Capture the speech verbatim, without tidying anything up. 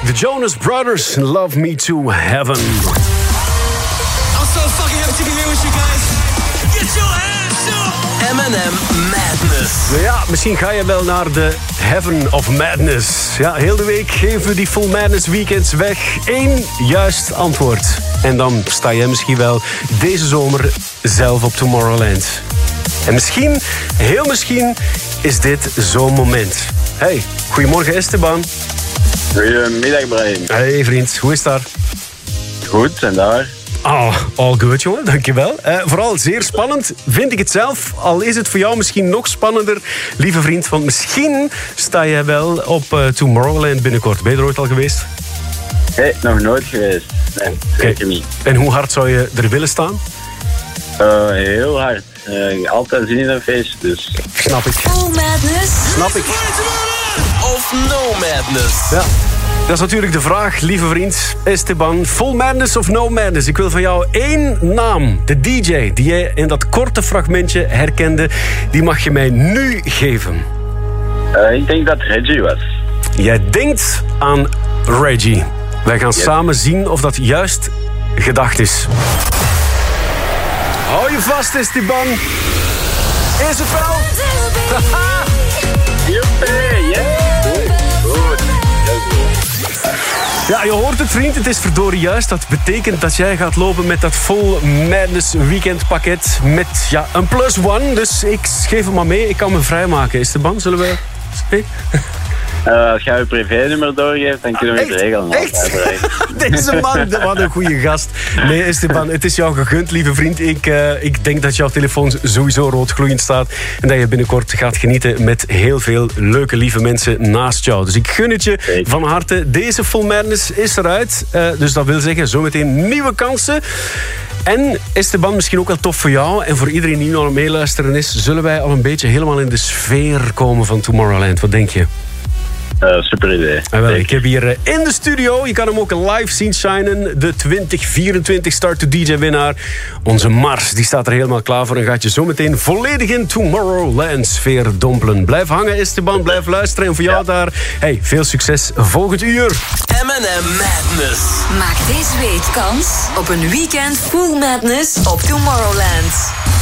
The Jonas Brothers, Love Me to Heaven. I'm so fucking happy to be here with you guys. Get your hands up! M en M Madness. Ja, misschien ga je wel naar de Heaven of Madness. Ja, heel de week geven we die Full Madness weekends weg. Eén juist antwoord. En dan sta jij misschien wel deze zomer zelf op Tomorrowland. En misschien, heel misschien, is dit zo'n moment. Hey, goedemorgen Esteban. Goedemiddag, Brian. Hey vriend, hoe is het daar? Goed, en daar? Oh, all good, jongen, dankjewel. Uh, vooral zeer spannend, vind ik het zelf. Al is het voor jou misschien nog spannender, lieve vriend. Want misschien sta jij wel op uh, Tomorrowland binnenkort. Ben je er ooit al geweest? Nee, nog nooit geweest. Nee, zeker niet. En hoe hard zou je er willen staan? Uh, heel hard. Uh, altijd zin in een feest, dus... Snap ik. Full Madness. Snap ik. Of No Madness. Ja. Dat is natuurlijk de vraag, lieve vriend Esteban. Full Madness of No Madness? Ik wil van jou één naam. De D J die jij in dat korte fragmentje herkende. Die mag je mij nu geven. Uh, ik denk dat Reggie was. Jij denkt aan Reggie. Wij gaan Yes. samen zien of dat juist gedacht is. Hou je vast, Esteban. Is het wel? Joepie, yes. Goed. Ja, je hoort het, vriend. Het is verdorie juist. Dat betekent dat jij gaat lopen met dat Full Madness weekendpakket met ja, een plus one. Dus ik geef hem maar mee. Ik kan me vrijmaken. Esteban, zullen we... Hey? Uh, als jij je privé-nummer doorgeeft, dan kunnen we het Echt? regelen. Echt? Deze man, wat een goede gast. Nee, Esteban, het is jou gegund, lieve vriend. Ik, uh, ik denk dat jouw telefoon sowieso roodgloeiend staat. En dat je binnenkort gaat genieten met heel veel leuke, lieve mensen naast jou. Dus ik gun het je Zeker. van harte. Deze Full Madness is eruit. Uh, dus dat wil zeggen, zometeen nieuwe kansen. En Esteban, misschien ook wel tof voor jou en voor iedereen die nu aan het meeluisteren is, zullen wij al een beetje helemaal in de sfeer komen van Tomorrowland. Wat denk je? Uh, super idee. Ah, wel, ik heb hier uh, in de studio, je kan hem ook live zien shinen, de twintig vierentwintig Start to D J winnaar. Onze Mars, die staat er helemaal klaar voor en gaat je zometeen volledig in Tomorrowland sfeer dompelen. Blijf hangen, Esteban, blijf luisteren. En voor jou daar, hey, veel succes volgend uur. M en M Madness. Maak deze week kans op een weekend Full Madness op Tomorrowland.